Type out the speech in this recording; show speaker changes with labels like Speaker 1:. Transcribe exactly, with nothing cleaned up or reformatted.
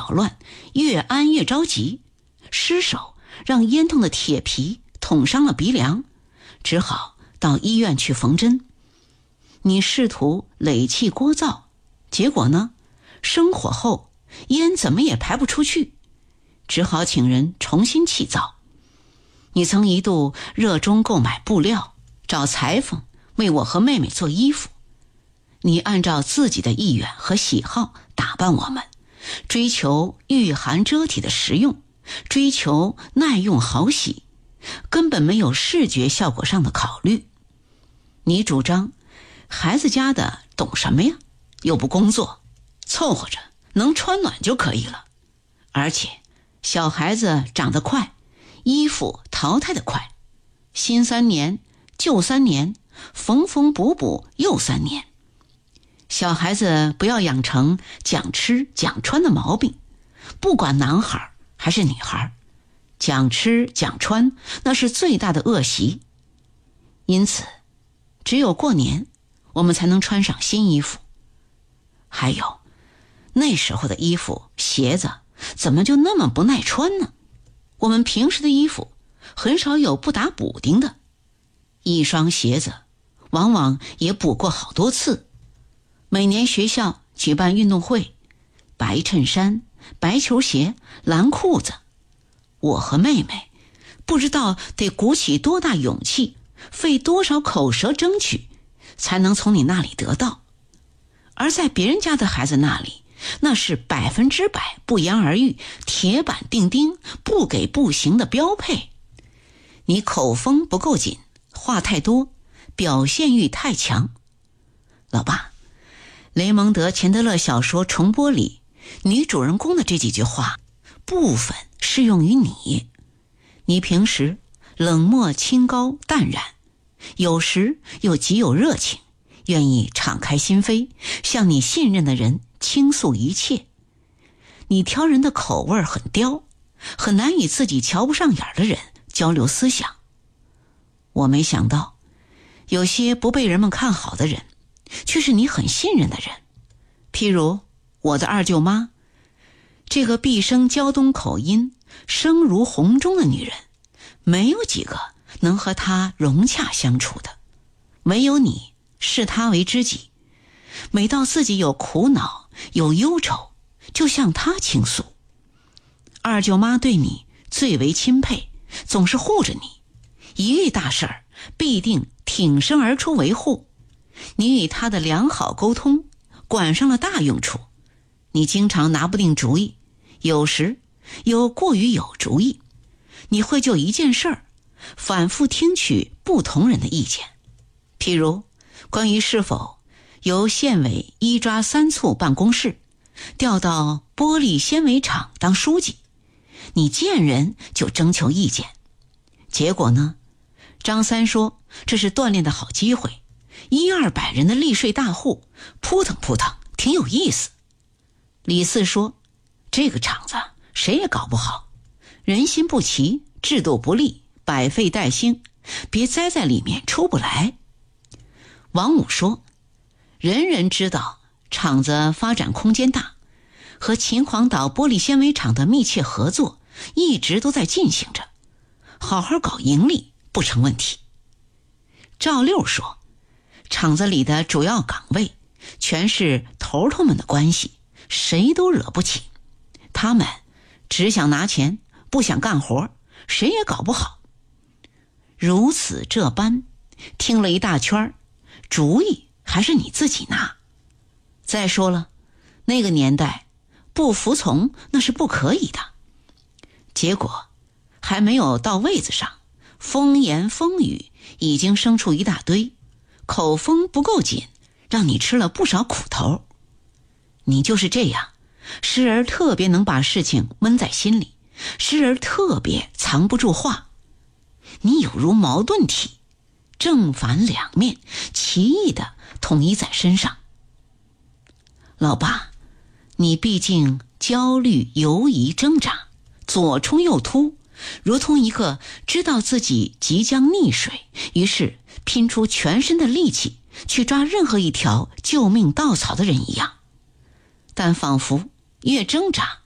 Speaker 1: 捣乱，越安越着急，失手让烟囱的铁皮捅伤了鼻梁，只好到医院去缝针。你试图垒气锅灶，结果呢，生火后烟怎么也排不出去，只好请人重新气灶。你曾一度热衷购买布料，找裁缝为我和妹妹做衣服。你按照自己的意愿和喜好打扮我们，追求御寒遮体的实用，追求耐用好洗，根本没有视觉效果上的考虑。你主张孩子家的懂什么呀，又不工作，凑合着能穿暖就可以了。而且小孩子长得快，衣服淘汰得快，新三年旧三年，缝缝补补又三年。小孩子不要养成讲吃讲穿的毛病，不管男孩还是女孩，讲吃讲穿那是最大的恶习。因此只有过年我们才能穿上新衣服。还有那时候的衣服鞋子怎么就那么不耐穿呢？我们平时的衣服很少有不打补丁的，一双鞋子往往也补过好多次。每年学校举办运动会，白衬衫、白球鞋、蓝裤子，我和妹妹不知道得鼓起多大勇气，费多少口舌争取，才能从你那里得到。而在别人家的孩子那里，那是百分之百不言而喻，铁板钉钉，不给不行的标配。你口风不够紧，话太多，表现欲太强。老爸，雷蒙德·钱德勒小说《重播》里女主人公的这几句话部分适用于你。你平时冷漠清高淡然，有时又极有热情，愿意敞开心扉，向你信任的人倾诉一切。你挑人的口味很刁，很难与自己瞧不上眼的人交流思想。我没想到有些不被人们看好的人却是你很信任的人，譬如我的二舅妈，这个毕生胶东口音声如洪钟的女人，没有几个能和她融洽相处的，唯有你视她为知己。每到自己有苦恼有忧愁，就向她倾诉。二舅妈对你最为钦佩，总是护着你，一遇大事儿必定挺身而出维护。你与她的良好沟通管上了大用处。你经常拿不定主意，有时又过于有主意。你会就一件事儿反复听取不同人的意见，譬如关于是否由县委一抓三促办公室调到玻璃纤维厂当书记，你见人就征求意见。结果呢，张三说这是锻炼的好机会，一二百人的利税大户，扑腾扑腾挺有意思。李四说这个厂子谁也搞不好，人心不齐，制度不利，百废待兴，别栽在里面出不来。王五说人人知道厂子发展空间大，和秦皇岛玻璃纤维厂的密切合作一直都在进行着，好好搞盈利不成问题。赵六说厂子里的主要岗位全是头头们的关系，谁都惹不起，他们只想拿钱，不想干活，谁也搞不好。如此这般，听了一大圈，主意还是你自己拿。再说了，那个年代不服从那是不可以的。结果还没有到位子上，风言风语已经生出一大堆，口风不够紧，让你吃了不少苦头。你就是这样，时而特别能把事情闷在心里，时而特别藏不住话。你有如矛盾体，正反两面奇异的统一在身上。老爸，你毕竟焦虑犹疑挣扎，左冲右突，如同一个知道自己即将溺水，于是拼出全身的力气去抓任何一条救命稻草的人一样。但仿佛越挣扎